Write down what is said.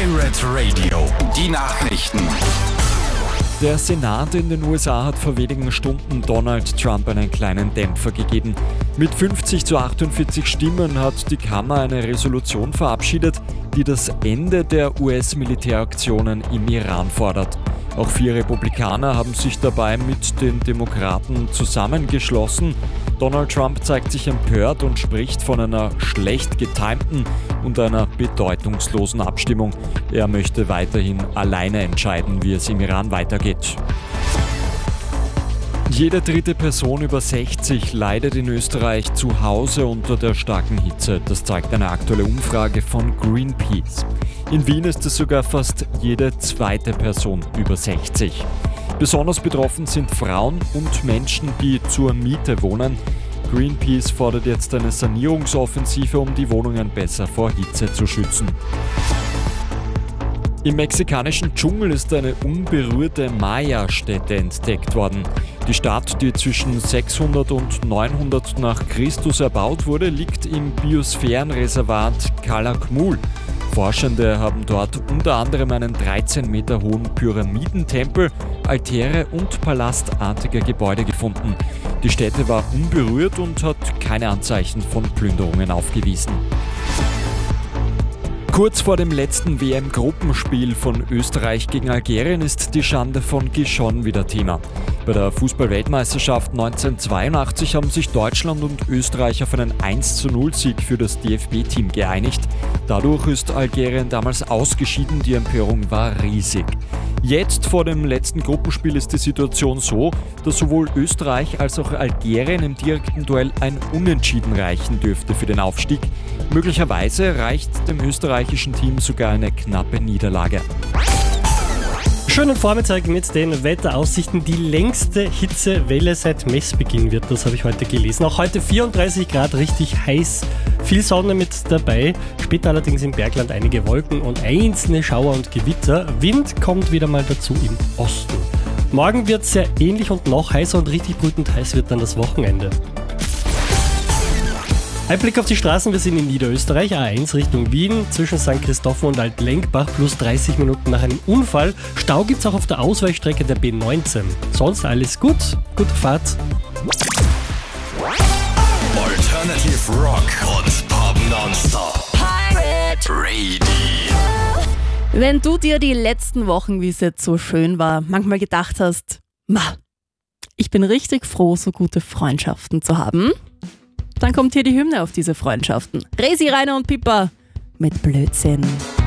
Pirate Radio, die Nachrichten. Der Senat in den USA hat vor wenigen Stunden Donald Trump einen kleinen Dämpfer gegeben. Mit 50 zu 48 Stimmen hat die Kammer eine Resolution verabschiedet, die das Ende der US-Militäraktionen im Iran fordert. Auch 4 Republikaner haben sich dabei mit den Demokraten zusammengeschlossen. Donald Trump zeigt sich empört und spricht von einer schlecht getimten und einer bedeutungslosen Abstimmung. Er möchte weiterhin alleine entscheiden, wie es im Iran weitergeht. Jede dritte Person über 60 leidet in Österreich zu Hause unter der starken Hitze. Das zeigt eine aktuelle Umfrage von Greenpeace. In Wien ist es sogar fast jede zweite Person über 60. Besonders betroffen sind Frauen und Menschen, die zur Miete wohnen. Greenpeace fordert jetzt eine Sanierungsoffensive, um die Wohnungen besser vor Hitze zu schützen. Im mexikanischen Dschungel ist eine unberührte Maya-Stätte entdeckt worden. Die Stadt, die zwischen 600 und 900 nach Christus erbaut wurde, liegt im Biosphärenreservat Calakmul. Forschende haben dort unter anderem einen 13 Meter hohen Pyramidentempel, Altäre und palastartige Gebäude gefunden. Die Stätte war unberührt und hat keine Anzeichen von Plünderungen aufgewiesen. Kurz vor dem letzten WM-Gruppenspiel von Österreich gegen Algerien ist die Schande von Gijon wieder Thema. Bei der Fußball-Weltmeisterschaft 1982 haben sich Deutschland und Österreich auf einen 1:0-Sieg für das DFB-Team geeinigt. Dadurch ist Algerien damals ausgeschieden, die Empörung war riesig. Jetzt vor dem letzten Gruppenspiel ist die Situation so, dass sowohl Österreich als auch Algerien im direkten Duell ein Unentschieden reichen dürfte für den Aufstieg. Möglicherweise reicht dem österreichischen Team sogar eine knappe Niederlage. Schönen Vormittag mit den Wetteraussichten. Die längste Hitzewelle seit Messbeginn wird, das habe ich heute gelesen. Auch heute 34 Grad, richtig heiß, viel Sonne mit dabei. Später allerdings im Bergland einige Wolken und einzelne Schauer und Gewitter. Wind kommt wieder mal dazu im Osten. Morgen wird es sehr ähnlich und noch heißer und richtig brütend heiß wird dann das Wochenende. Ein Blick auf die Straßen, wir sind in Niederösterreich, A1 Richtung Wien, zwischen St. Christopher und Altlenkbach, plus 30 Minuten nach einem Unfall. Stau gibt's auch auf der Ausweichstrecke der B19. Sonst alles gut, gute Fahrt. Alternative Rock und Pop nonstop. Pirate Radio. Wenn du dir die letzten Wochen, wie es jetzt so schön war, manchmal gedacht hast, ich bin richtig froh, so gute Freundschaften zu haben, dann kommt hier die Hymne auf diese Freundschaften. Resi, Rainer und Pippa mit Blödsinn.